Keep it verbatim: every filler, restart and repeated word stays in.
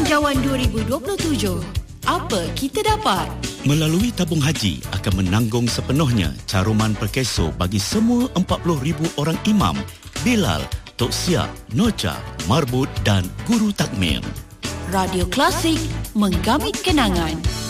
Belanjawan dua ribu dua puluh tujuh. Apa kita dapat? Melalui tabung haji akan menanggung sepenuhnya caruman perkeso bagi semua empat puluh ribu orang imam, Bilal, Tok Siap, Noja, Marbut dan Guru Takmir. Radio Klasik, menggamit kenangan.